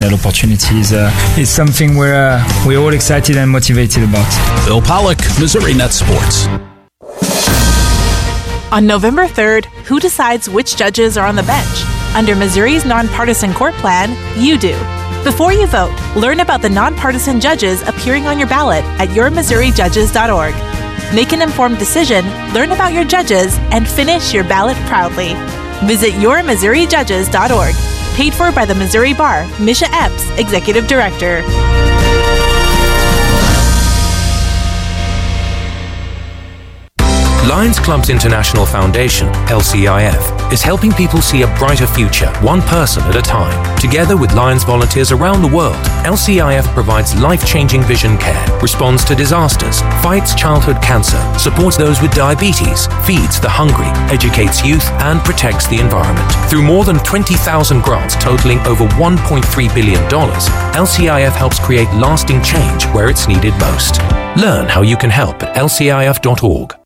that opportunity is something we're all excited and motivated about. Bill Pollock, Missouri Net Sports. On November 3rd, who decides which judges are on the bench? Under Missouri's nonpartisan court plan, you do. Before you vote, learn about the nonpartisan judges appearing on your ballot at yourmissouriJudges.org. Make an informed decision, learn about your judges, and finish your ballot proudly. Visit yourmissouriJudges.org. Paid for by the Missouri Bar, Misha Epps, Executive Director. Lions Clubs International Foundation, LCIF, is helping people see a brighter future, one person at a time. Together with Lions volunteers around the world, LCIF provides life-changing vision care, responds to disasters, fights childhood cancer, supports those with diabetes, feeds the hungry, educates youth, and protects the environment. Through more than 20,000 grants totaling over $1.3 billion, LCIF helps create lasting change where it's needed most. Learn how you can help at lcif.org.